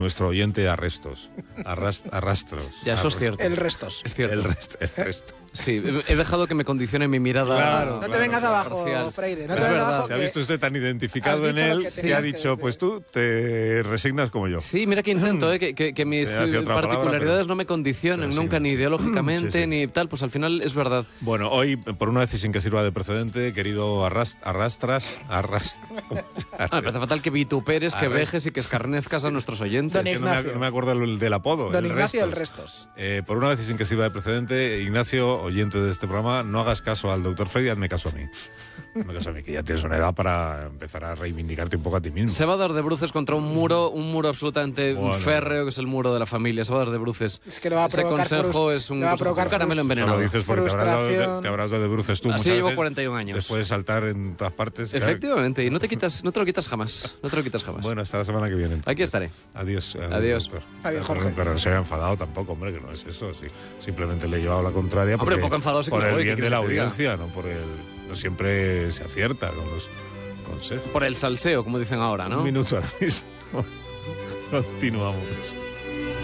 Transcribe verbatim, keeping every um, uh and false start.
Nuestro oyente Arrestos, arrast, Arrastros. Ya, eso es cierto. El restos. Es cierto. El resto, el resto. Sí, he dejado que me condicione mi mirada. Claro, No te claro, vengas claro. abajo, Parcial. Freire. No Es te vengas verdad. abajo. Se ha que- visto usted tan identificado has en dicho lo él que que, tenías ha que dicho, decir. pues tú te resignas como yo. Sí, mira que intento, ¿eh? que, que, que mis Sí, ha sido otra palabra, particularidades pero- no me condicionen pero sí, nunca, sí. ni ideológicamente, Sí, sí. ni tal. Pues al final es verdad. Bueno, hoy, por una vez y sin que sirva de precedente, querido arrast, Arrastras, Arrast... Ah, me parece fatal que vituperes, que Arre- vejes y que escarnezcas a nuestros oyentes. Don Es que no, me, Ignacio. no me acuerdo el, del apodo. Don el Ignacio el Restos. restos. Eh, por una vez y sin que sirva de precedente, Ignacio, oyente de este programa, no hagas caso al doctor Freddy, hazme caso a mí. Hazme caso a mí, que ya tienes una edad para empezar a reivindicarte un poco a ti mismo. Se va a dar de bruces contra un muro, un muro absolutamente Bueno. férreo, que es el muro de la familia. Se va a dar de bruces. Es que le va a Ese provocar consejo frus- es un, le va a consejo- provocar un caramelo frus- envenenado. Solo dices porque te habrás, dado, Frustración. te habrás dado de bruces tú Así muchas llevo veces, cuarenta y un años. Después de saltar en todas partes. claro. Efectivamente, y no te quitas, no te lo quitas jamás. No te lo quitas jamás. Bueno, hasta la semana que viene. entonces. Aquí estaré. Adiós. Adiós. Doctor. Adiós, Pero- Jorge. Pero no se haya enfadado tampoco, hombre, que no es eso. Sí. Simplemente le he llevado la contraria Hombre, porque, poco enfadado sí que por me el voy, bien ¿qué de la quieres que te diga? audiencia, no por el... No siempre se acierta con los consejos. Por el salseo, como dicen ahora, ¿no? Un minuto ahora mismo. Continuamos.